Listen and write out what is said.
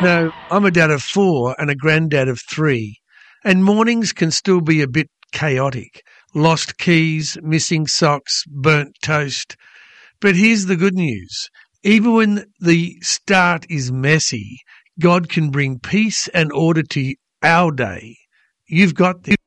Now, I'm a dad of 4 and a granddad of 3, and mornings can still be a bit chaotic. Lost keys, missing socks, burnt toast. But here's the good news. Even when the start is messy, God can bring peace and order to our day. You've got this.